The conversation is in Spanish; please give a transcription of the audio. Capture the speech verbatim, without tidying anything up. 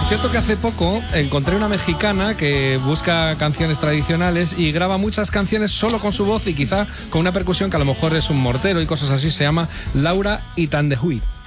cierto que hace poco encontré una mexicana que busca canciones tradicionales y graba muchas canciones solo con su voz y quizá con una percusión que a lo mejor es un mortero y cosas así. Se llama Laura Itandehui.